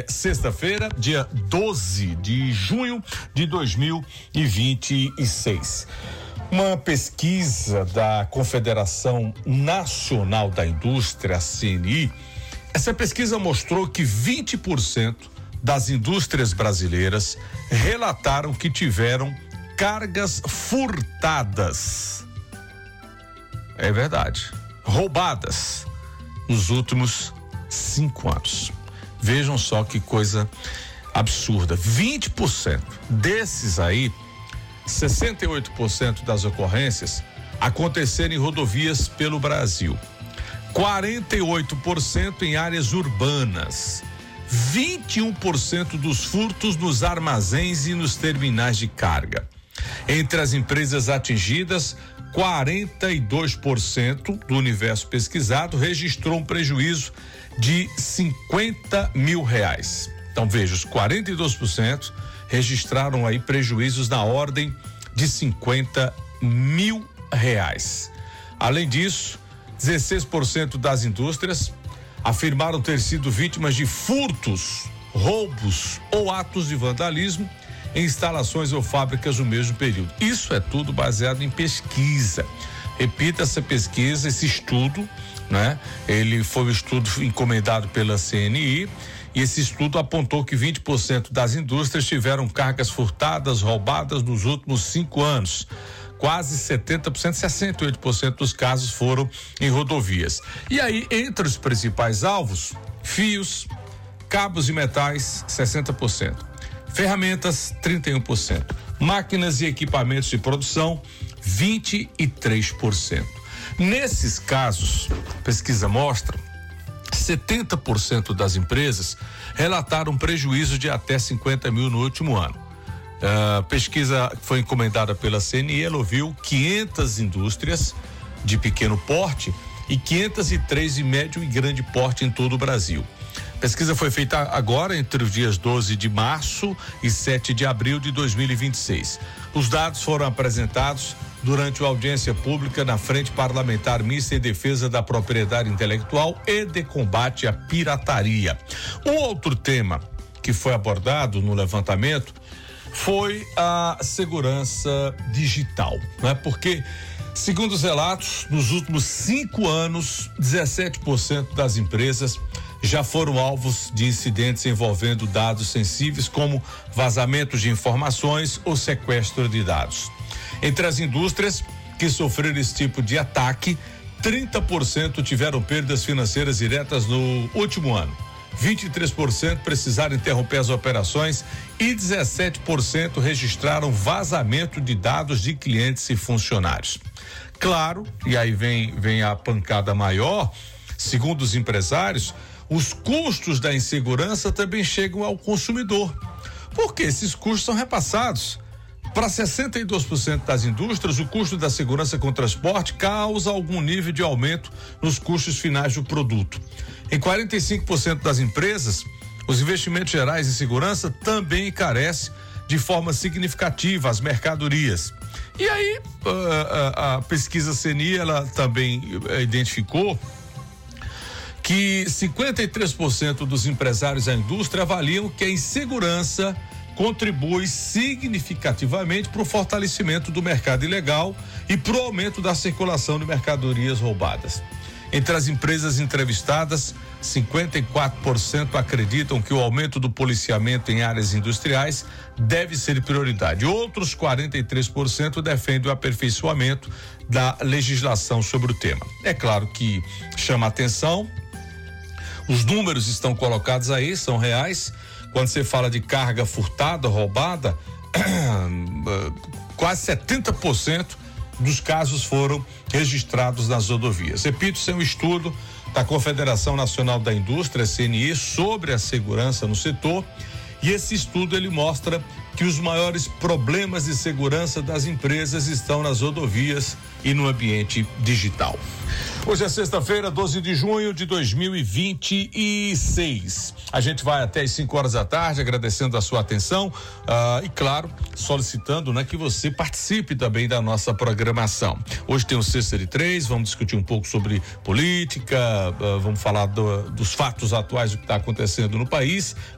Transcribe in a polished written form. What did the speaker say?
é sexta-feira, dia 12 de junho de 2026. Uma pesquisa da Confederação Nacional da Indústria, a CNI, essa pesquisa mostrou que 20% das indústrias brasileiras relataram que tiveram cargas furtadas. É verdade, roubadas nos últimos 5 anos. Vejam só que coisa absurda. 20% desses aí, 68% das ocorrências aconteceram em rodovias pelo Brasil, 48% em áreas urbanas, 21% dos furtos nos armazéns e nos terminais de carga. Entre as empresas atingidas, 42% do universo pesquisado registrou um prejuízo de R$50 mil. Então veja, os 42% registraram aí prejuízos na ordem de R$50 mil. Além disso, 16% das indústrias afirmaram ter sido vítimas de furtos, roubos ou atos de vandalismo em instalações ou fábricas no mesmo período. Isso é tudo baseado em pesquisa. Repita essa pesquisa, esse estudo, né? Ele foi um estudo encomendado pela CNI e esse estudo apontou que 20% das indústrias tiveram cargas furtadas, roubadas nos últimos 5 anos. Quase 70%, 68% dos casos foram em rodovias. E aí, entre os principais alvos, fios, cabos e metais, 60%. Ferramentas, 31%. Máquinas e equipamentos de produção, 23%. Nesses casos, a pesquisa mostra, 70% das empresas relataram prejuízo de até R$50 mil no último ano. A pesquisa foi encomendada pela CNI, ela ouviu 500 indústrias de pequeno porte e 503 de médio e grande porte em todo o Brasil. A pesquisa foi feita agora entre os dias 12 de março e 7 de abril de 2026. Os dados foram apresentados durante a audiência pública na Frente Parlamentar Mista em Defesa da Propriedade Intelectual e de Combate à Pirataria. Um outro tema que foi abordado no levantamento foi a segurança digital, né? Porque, segundo os relatos, nos últimos 5 anos, 17% das empresas já foram alvos de incidentes envolvendo dados sensíveis, como vazamentos de informações ou sequestro de dados. Entre as indústrias que sofreram esse tipo de ataque, 30% tiveram perdas financeiras diretas no último ano. 23% precisaram interromper as operações e 17% registraram vazamento de dados de clientes e funcionários. Claro, e aí vem a pancada maior, segundo os empresários, os custos da insegurança também chegam ao consumidor, porque esses custos são repassados. Para 62% das indústrias, o custo da segurança com transporte causa algum nível de aumento nos custos finais do produto. Em 45% das empresas, os investimentos gerais em segurança também encarecem de forma significativa as mercadorias. E aí, a pesquisa CNI, ela também identificou que 53% dos empresários da indústria avaliam que a insegurança contribui significativamente para o fortalecimento do mercado ilegal e para o aumento da circulação de mercadorias roubadas. Entre as empresas entrevistadas, 54% acreditam que o aumento do policiamento em áreas industriais deve ser prioridade. Outros 43% defendem o aperfeiçoamento da legislação sobre o tema. É claro que chama atenção, os números estão colocados aí, são reais. Quando você fala de carga furtada, roubada, quase 70% dos casos foram registrados nas rodovias. Repito, isso é um estudo da Confederação Nacional da Indústria, CNI, sobre a segurança no setor, e esse estudo ele mostra que os maiores problemas de segurança das empresas estão nas rodovias e no ambiente digital. Hoje é sexta-feira, 12 de junho de 2026. A gente vai até às 5 horas da tarde, agradecendo a sua atenção, e claro, solicitando, né, que você participe também da nossa programação. Hoje tem o Sexta de Três, vamos discutir um pouco sobre política, vamos falar dos fatos atuais do que está acontecendo no país.